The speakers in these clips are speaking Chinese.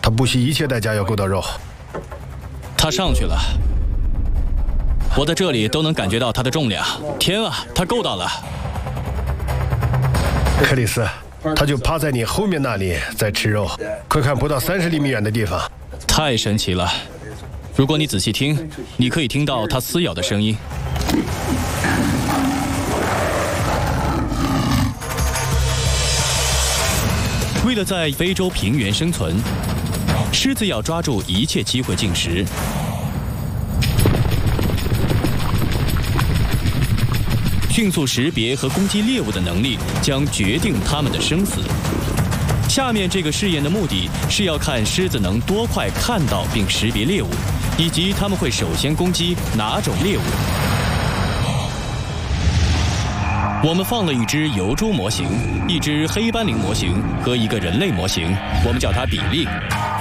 他不惜一切代价要够到肉。 他上去了，我在这里都能感觉到它的重量。天啊，它够到了！ 克里斯，他就趴在你后面那里在吃肉，快看，不到30厘米远的地方。 太神奇了！如果你仔细听，你可以听到它撕咬的声音。为了在非洲平原生存，狮子要抓住一切机会进食。迅速识别和攻击猎物的能力将决定它们的生死。下面这个试验的目的是要看狮子能多快看到并识别猎物，以及它们会首先攻击哪种猎物。我们放了一只疣猪模型、一只黑斑羚模型和一个人类模型，我们叫它比利。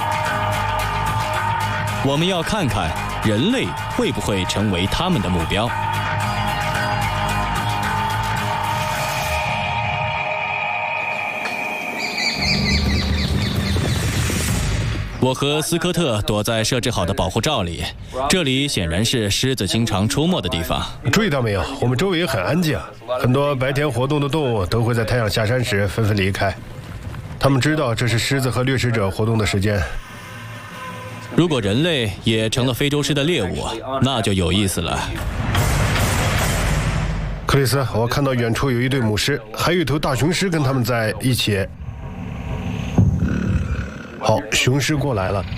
我们要看看人类会不会成为他们的目标。我和斯科特躲在设置好的保护罩里，这里显然是狮子经常出没的地方。 注意到没有？我们周围很安静，很多白天活动的动物都会在太阳下山时纷纷离开。他们知道这是狮子和掠食者活动的时间。 如果人类也成了非洲狮的猎物，那就有意思了。 克里斯，我看到远处有一对母狮，还有一头大雄狮跟他们在一起。好，雄狮过来了。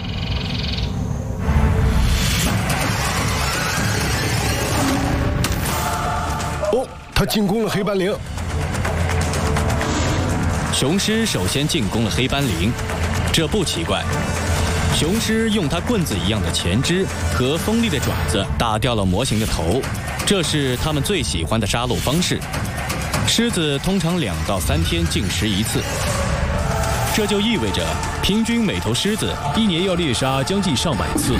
哦，他进攻了黑斑羚。 雄狮首先进攻了黑斑羚，这不奇怪。雄狮用它棍子一样的前肢和锋利的爪子打掉了模型的头，这是它们最喜欢的杀戮方式。狮子通常2到3天进食一次。这就意味着，平均每头狮子1年要猎杀将近上百次。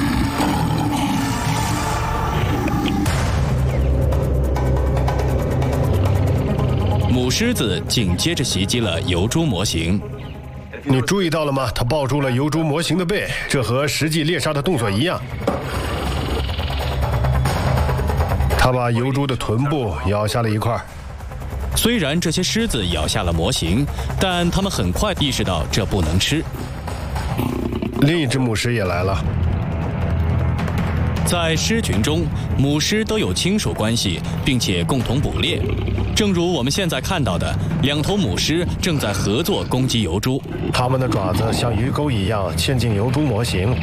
母狮子紧接着袭击了疣猪模型。 你注意到了吗？它抱住了疣猪模型的背，这和实际猎杀的动作一样。它把疣猪的臀部咬下了一块。 虽然这些狮子咬下了模型，但它们很快意识到这不能吃。 另一只母狮也来了。 在狮群中，母狮都有亲属关系，并且共同捕猎。正如我们现在看到的，2头母狮正在合作攻击疣猪。 它们的爪子像鱼钩一样嵌进疣猪模型。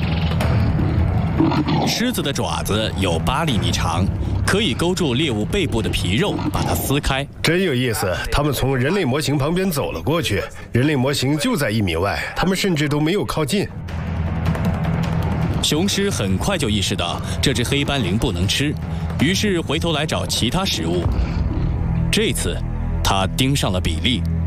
狮子的爪子有8厘米长，可以勾住猎物背部的皮肉，把它撕开。 真有意思，他们从人类模型旁边走了过去，人类模型就在1米外，他们甚至都没有靠近。 雄狮很快就意识到这只黑斑羚不能吃，于是回头来找其他食物。这次，他盯上了比利。